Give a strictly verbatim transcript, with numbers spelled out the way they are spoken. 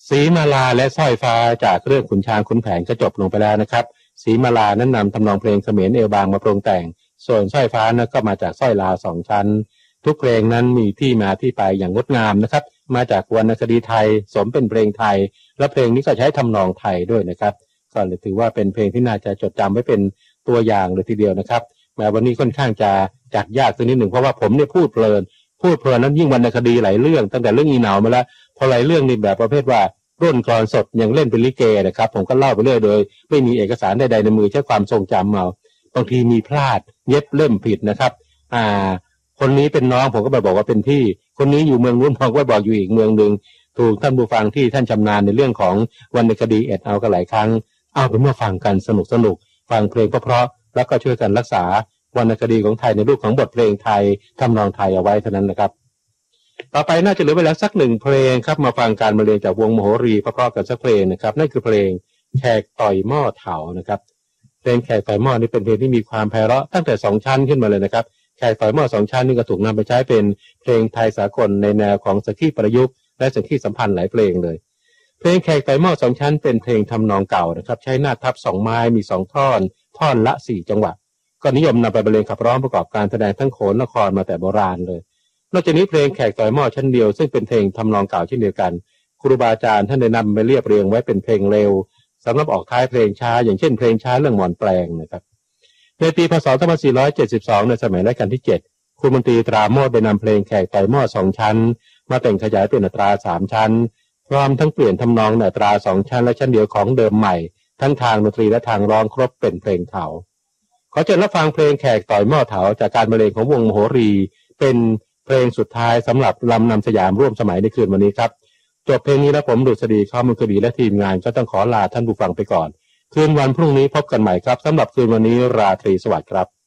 สีมาลาและสร้อยฟ้าจากเรื่องขุนช้างขุนแผนก็จบลงไปแล้วนะครับสีมาลานั้นนำทำนองเพลงเขมรเอวบางมาปรุงแต่งส่วนสร้อยฟ้านั้นก็มาจากสร้อยลาวสองชั้นทุกเพลงนั้นมีที่มาที่ไปอย่างงดงามนะครับมาจากวรรณคดีไทยสมเป็นเพลงไทยและเพลงนี้ก็ใช้ทำนองไทยด้วยนะครับก็เลยถือว่าเป็นเพลงที่น่าจะจดจำไว้เป็นตัวอย่างเลยทีเดียวนะครับแม้วันนี้ค่อนข้างจะจัดยากตัวนิดหนึ่งเพราะว่าผมเนี่ยพูดเพลินพูดเพลินนั้นยิ่งวรรณคดีหลายเรื่องตั้งแต่เรื่องอีเหนามาแล้วพอหลายเรื่องนี่แบบประเภทว่าร่นกลอนสดยังเล่นเป็นลิเกนะครับผมก็เล่าไปเรื่อยโดยไม่มีเอกสารใดๆในมือใช้ความทรงจำเอาบางทีมีพลาดเย็บเล่มผิดนะครับอ่าคนนี้เป็นน้องผมก็ไปบอกว่าเป็นพี่คนนี้อยู่เมืองนู้นผมก็บอกอยู่อีกเมืองนึงถูกท่านผู้ฟังที่ท่านชำนาญในเรื่องของวรรณคดีเอ็ดเอากันหลายครั้งเอาเป็นว่าฟังกันสนุกสนุกฟังเพลงเพราะๆแล้วก็ช่วยกันรักษาวรรณคดีของไทยในรูปของบทเพลงไทยทำนองไทยเอาไว้เท่านั้นนะครับต่อไปน่าจะเหลือเวลาสักหนึ่งเพลงครับมาฟังการบรรเลงจากวงมโหรีเพราะๆกันสักเพลงนะครับนั่นคือเพลงแขกต่อยหม้อเถานะครับเพลงแขกต่อยหม้อนี่เป็นเพลงที่มีความไพเราะตั้งแต่สองชั้นขึ้นมาเลยนะครับแขกต่อยหม้อสองชั้นนี่ก็ถูกนำไปใช้เป็นเพลงไทยสากลในแนวของสังคีประยุกต์และสังคีสัมพันธ์หลายเพลงเลยเพลงแขกต่อยหม้อสองชั้นเป็นเพลงทำนองเก่านะครับใช้หน้าทับสองไม้มีสองท่อนท่อนละสี่จังหวะก็นิยมนำไปบรรเลงขับร้องประกอบการแสดงทั้งโขนละครมาแต่โบราณเลยนอกจากนี้เพลงแขกต่อยหม้อชั้นเดียวซึ่งเป็นเพลงทำนองเก่าเช่นเดียวกันครูบาอาจารย์ท่านได้นำไปเรียบเรียงไว้เป็นเพลงเร็วสำหรับออกท้ายเพลงช้าอย่างเช่นเพลงช้าเรื่องหมอนแปลงนะครับในปีพ.ศ. สองพันสี่ร้อยเจ็ดสิบสองในสมัยรัชกาลที่เจ็ดครูมนตรีตราโมดได้นำเพลงแขกต่อยหม้อสองชั้นมาแต่งขยายเป็นอัตราสามชั้นพร้อมทั้งเปลี่ยนทำนองในอัตราสองชั้นและชั้นเดียวของเดิมใหม่ทั้งทางดนตรีและทางร้องครบเป็นเพลงเถาขอเชิญรับฟังเพลงแขกต่อยหม้อเถาจากการบรรเลงของวงมโหรีเป็นเพลงสุดท้ายสำหรับลำนำสยามร่วมสมัยในคืนวันนี้ครับจบเพลงนี้แล้วผมดุษฎีข้อมูลคดีและทีมงานก็ต้องขอลาท่านผู้ฟังไปก่อนคืนวันพรุ่งนี้พบกันใหม่ครับสำหรับคืนวันนี้ราตรีสวัสดิ์ครับ